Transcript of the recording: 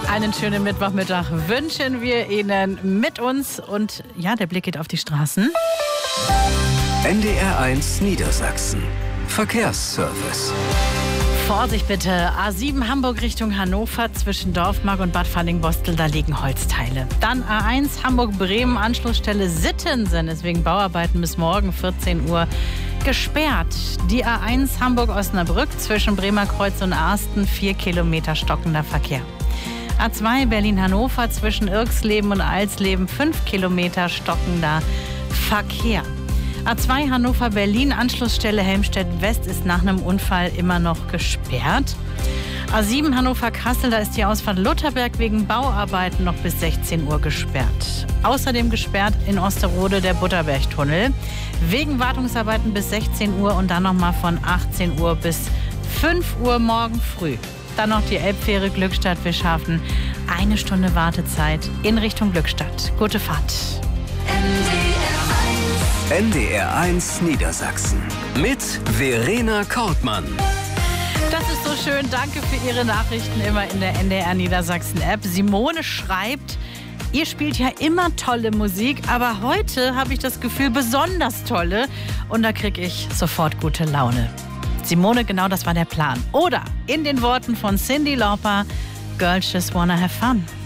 Einen schönen Mittwochmittag wünschen wir Ihnen mit uns. Und ja, der Blick geht auf die Straßen. NDR1 Niedersachsen. Verkehrsservice. Vorsicht bitte, A7 Hamburg Richtung Hannover zwischen Dorfmark und Bad Fallingbostel, da liegen Holzteile. Dann A1 Hamburg-Bremen, Anschlussstelle Sittensen ist wegen Bauarbeiten bis morgen 14 Uhr gesperrt. Die A1 Hamburg-Osnabrück zwischen Bremer Kreuz und Arsten, 4 Kilometer stockender Verkehr. A2 Berlin-Hannover zwischen Irxleben und Alsleben, 5 Kilometer stockender Verkehr. A2 Hannover-Berlin, Anschlussstelle Helmstedt-West ist nach einem Unfall immer noch gesperrt. A7 Hannover-Kassel, da ist die Ausfahrt Lutherberg wegen Bauarbeiten noch bis 16 Uhr gesperrt. Außerdem gesperrt in Osterode der Butterbergtunnel wegen Wartungsarbeiten bis 16 Uhr und dann nochmal von 18 Uhr bis 5 Uhr morgen früh. Dann noch die Elbfähre Glückstadt-Wischhafen. 1 Stunde Wartezeit in Richtung Glückstadt. Gute Fahrt. NDR1 Niedersachsen mit Verena Kortmann. Das ist so schön. Danke für Ihre Nachrichten immer in der NDR Niedersachsen App. Simone schreibt, ihr spielt ja immer tolle Musik, aber heute habe ich das Gefühl, besonders tolle. Und da kriege ich sofort gute Laune. Simone, genau das war der Plan. Oder in den Worten von Cyndi Lauper, Girls Just Wanna Have Fun.